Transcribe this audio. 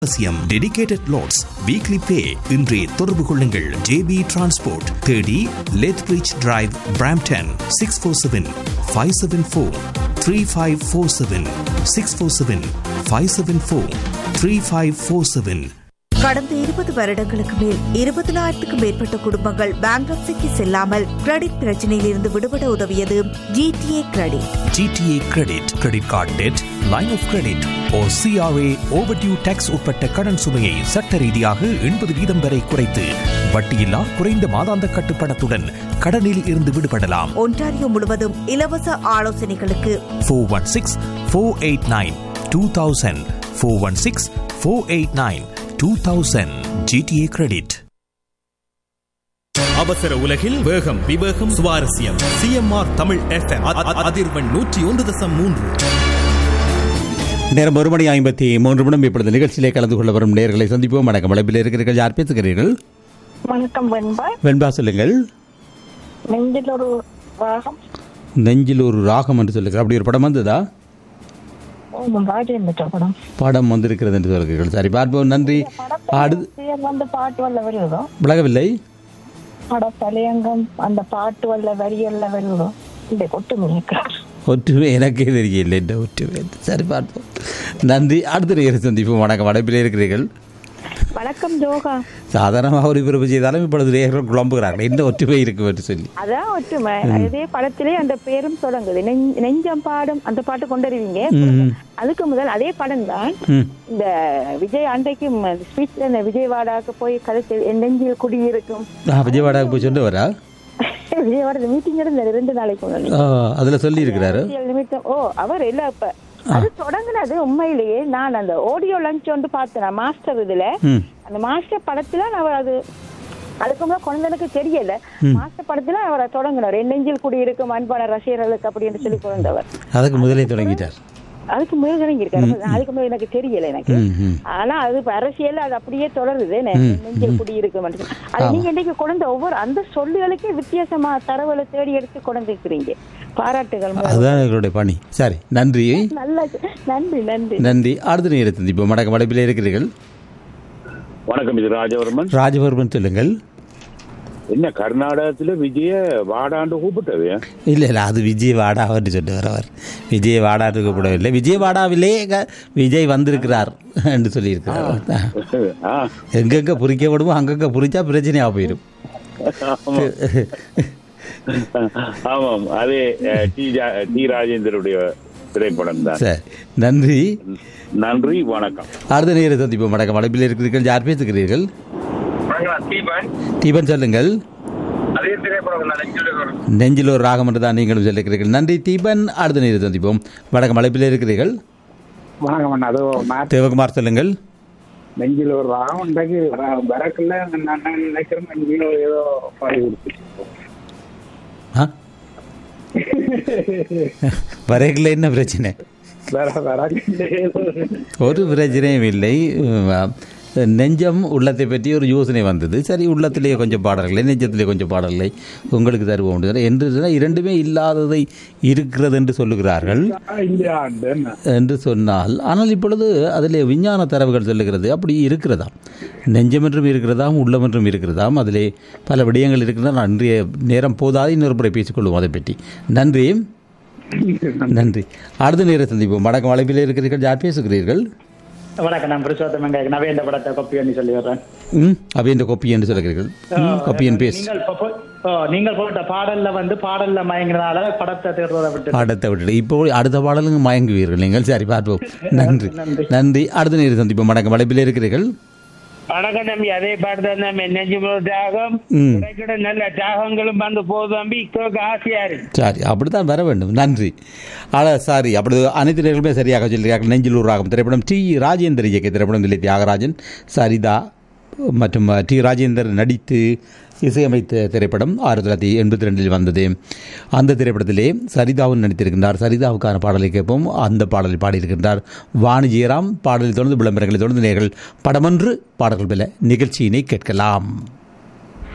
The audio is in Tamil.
டெடிகேட்டட் லோட்ஸ் வீக்லி பே. இன்றே தொடர்பு கொள்ளுங்கள். JB Transport 30 Lethbridge Drive, Brampton 647-574-3547 647-574-3547. கடந்த 20 வருடங்களுக்கு மேல் 20,000க்கும் மேற்பட்ட குடும்பங்கள் பேங்க்ரப்சிக்கு செல்லாமல் கிரெடிட் பிரச்சனையில் இருந்து விடுபட உதவியது GTA credit. GTA credit, credit card dead, line of credit or CRA overdue tax உட்பட்ட கடன் சுமையை சட்ட ரீதியாக 80% வரை குறைத்து வட்டியில்லா குறைந்த மாதாந்த கட்டுப்பணத்துடன் கடனில் இருந்து விடுபடலாம். ஒன்டாரியோ முழுவதும் இலவச ஆலோசனைகளுக்கு 416-489-2000 416-489-2000. GTA credit. அவசர உலகில் வேகம், விவேகம், சுவாரஸ்யம். CMR தமிழ் FM அதிர்வெண் 101.3. நேரம் 1:53. இப்பொழுது நிகழ்ச்சியிலே கலந்து கொள்ள வரும் நேர்களை சந்திப்போம். வணக்கம். அழைப்பில் இருக்கிறீர்கள். யார் பேசுகிறீர்கள்? வணக்கம் வெண்பா. வெண்பா சொல்லுங்கள். நெஞ்சில் ஒரு ராகம். நெஞ்சில் ஒரு ராகம் என்று சொல்லுங்கள். அப்படி ஒரு படம் வந்ததா? படம் வந்திருக்கிறது என்று சொல்லுங்கள். சரி, பார்ப்போம். நன்றி. பாட்டு வல்ல வருதோ விலகவில்லை. தலையங்கம் அந்த பாட்டு வல்ல வரியல்ல வருதோ இந்த ஒற்றுமை எனக்கே தெரியல. என்ன ஒற்றுமை? சரி, பார்ப்போம். நன்றி. அடுத்த நேரம் சந்திப்போம். வணக்கம். அடைப்பிலே இருக்கிறீர்கள். வணக்கம் ஜோகா. சாதாரணமாக ஒரு பிறப்பு செய்தாலும் இப்பொழுது நேர்கள் குழம்புகிறார்கள். என்ன ஒற்றுமை இருக்கு என்று சொல்லி. அதான் ஒற்றுமை. அதே படத்திலே அந்த பேரும் தொடங்குது. நெஞ்சம் பாடும் அந்த பாட்டு கொண்டறிவீங்க. அதுக்கு முதல் அதே படம் தான் இந்த விஜய் அன்றைக்கு ஸ்பீச்ல இந்த விஜயவாடாவுக்கு போய் கதைச்சு நெஞ்சில் குடியிருக்கும். விஜயவாடாவுக்கு போய் சொல்ல வரா? விஜயவாடா மீட்டிங் 2 நாளைக்கு அதுல சொல்லி இருக்கிறாரு. அவர் இல்ல இப்ப அது தொடங்குனது உண்மையிலேயே நான் அந்த ஆடியோ லஞ்ச் வந்து பார்த்தேன் மாஸ்டர். இதுல அந்த மாஸ்டர் படத்துல அவர் அதுக்கு முன்னாடி குழந்தைக்கு தெரியல. மாஸ்டர் படத்துல அவரை தொடங்கினார். நெஞ்சில் குடியிருக்கும் அன்பான ரசிகர்களுக்கு அப்படின்னு சொல்லி குழந்தவர். அதுக்கு முதலே தொடங்கிட்டார். அதுக்கு முதல் தொடங்கியிருக்காரு. அதுக்கு முதல் எனக்கு தெரியல எனக்கு. ஆனா அது அரசியல் அது அப்படியே தொடருது. நெஞ்சில் குடியிருக்கும் அது நீங்க இன்னைக்கு குழந்தை ஒவ்வொரு அந்த சொல்லுகளுக்கே வித்தியாசமா தரவுகளை தேடி எடுத்து கொண்டிருக்கிறீங்க. பாராட்டுகள். அதுதான் எங்களுடைய பணி. சரி, நன்றி. நன்றி நன்றி நன்றி. அடுத்த நேரத்தை சந்திப்போம். வணக்கம். அடைப்பில் இருக்கிறீர்கள். வணக்கம். இது ராஜவர்மன். ராஜவர்மன் சொல்லுங்கள். என்ன கர்நாடகத்துல விஜய வாடாண்டு கூப்பிட்டது? இல்ல இல்ல, அது விஜய் வாடான்னு சொல்லுவார். அவர் விஜய் வாடான்னு கூப்பிடவில்லை. விஜய் வாடாவிலே விஜய் வந்திருக்கிறார் என்று சொல்லியிருக்கிறார். எங்கெங்க புரிக்கப்படுமோ அங்கங்க புரிச்சா பிரச்சனையா போயிடும். ஆமாம், அதே டி ராஜேந்தருடைய திரைப்படம் தான். சரி, நன்றி. நன்றி, வணக்கம். அடுத்த நேர சந்திப்போம். வணக்கம். அழைப்பில் இருக்கிறீர்கள். யார் பேசுகிறீர்கள்? தீபன் சொல்லுங்கள். நெஞ்சில் ஒரு ராகம் என்று தான் நீங்களும் சொல்லிக்கிறீர்கள். நன்றி தீபன். அடுத்த நேர சந்திப்போம். வணக்கம். அழைப்பில் இருக்கிறீர்கள். தேவகுமார் சொல்லுங்கள். நெஞ்சில் ஒரு ராகம் வரக்குள்ள நினைக்கிறேன் ஏதோ வரைகல என்ன பிரச்சனை? ஒரு பிரச்சனையும் இல்லை. நெஞ்சம் உள்ளத்தை பற்றி ஒரு யோசனை வந்தது. சரி, உள்ளத்திலேயே கொஞ்சம் பாடல்களை நெஞ்சத்திலே கொஞ்சம் பாடல்களை உங்களுக்கு தருவோம் என்று இரண்டுமே இல்லாததை இருக்கிறது என்று சொல்லுகிறார்கள் என்று சொன்னால், ஆனால் இப்பொழுது அதில் விஞ்ஞான தரவுகள் சொல்லுகிறது அப்படி இருக்கிறதாம். நெஞ்சம் என்றும் இருக்கிறதாம், உள்ளம் என்றும் இருக்கிறதாம். அதிலே பல விடயங்கள் இருக்கிறதா. இன்றைய நேரம் போதாது, இன்னொரு முறை பேசிக்கொள்வோம் அதை பற்றி. நன்றி. நன்றி. அடுத்த நேரம் சந்திப்போம். வணக்கம். அழைப்பில் இருக்கிறீர்கள். யார் பேசுகிறீர்கள்? வணக்கம். நான் புருஷோத்தமன். நவேந்த படத்தை கொப்பி பண்ணி சொல்லி வர்றேன். அவேந்த கொப்பி என்று சொல்லுகிறீர்கள். கொப்பியன் பேச நீங்கள் போட்ட பாடல்ல மயங்கினால படத்தை விட்டு இப்போ அடுத்த பாடலுங்க மயங்குவீர்கள் நீங்கள். சரி, பார்ப்போம். நன்றி. நன்றி. அடுத்த நேரம் சந்திப்போம். வணக்கம். அழைப்பில் இருக்கிறீர்கள். வணக்கம் தம்பி. அதே பாட்டு தான் தம்பி. நெஞ்சும் தியாகம் நல்ல தியாகங்களும் வந்து போதும் தம்பி. ஆசையா இருக்கு. சரி, அப்படித்தான் வர வேண்டும். நன்றி. சாரி, அப்படி அனைத்து நேர்களுமே சரியாக சொல்லியிருக்கார்கள். நெஞ்சில் ஒரு ராகம் திரைப்படம் டி ராஜேந்தர் இயக்கிய திரைப்படம். இல்லை, தியாகராஜன், சரிதா மற்றும் டி ராஜேந்தர் நடித்து இசையமைத்த திரைப்படம் 1982 வந்தது. அந்த திரைப்படத்திலே சரிதாவும் நடித்திருக்கின்றார். சரிதாவுக்கான பாடலை கேட்போம். அந்த பாடலை பாடியிருக்கின்றார் வாணி ஜெயராம். பாடலை தொடர்ந்து விளம்பரங்களை தொடர்ந்து நேர்கள் படமொன்று பாடல்கள் பெற நிகழ்ச்சியினை கேட்கலாம்.